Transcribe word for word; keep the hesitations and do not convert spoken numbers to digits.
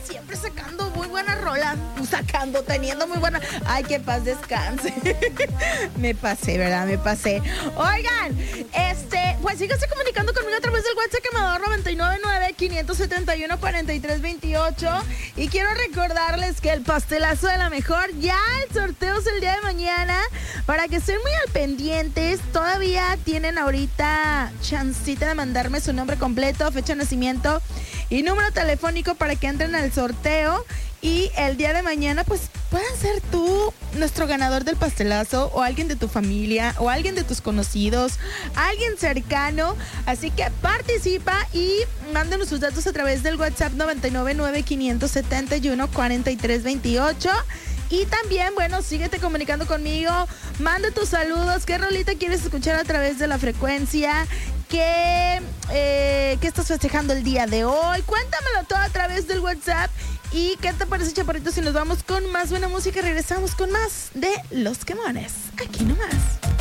siempre sacando muy buenas rolas. Sacando, teniendo muy buenas. Ay, que paz descanse. Me pasé, ¿verdad? Me pasé. Oigan, este, pues síganse comunicando conmigo a través del WhatsApp quemador nueve nueve nueve, cinco siete uno, cuatro tres dos ocho. Y quiero recordarles que el pastelazo de la mejor, ya el sorteo es el día de mañana. Para que estén muy al pendientes, todavía tienen ahorita chancita de mandarme su nombre completo, fecha de nacimiento y número telefónico para que entren al sorteo. Y el día de mañana, pues, puedan ser tú nuestro ganador del pastelazo, o alguien de tu familia, o alguien de tus conocidos, alguien cercano. Así que participa y mándenos sus datos a través del WhatsApp nueve nueve nueve, cinco siete uno, cuatro tres dos ocho. Y también, bueno, síguete comunicando conmigo, manda tus saludos, qué rolita quieres escuchar a través de la frecuencia, qué, eh, qué estás festejando el día de hoy, cuéntamelo todo a través del WhatsApp. ¿Y qué te parece, chaparrito, si nos vamos con más buena música y regresamos con más de Los Quemones? Aquí nomás.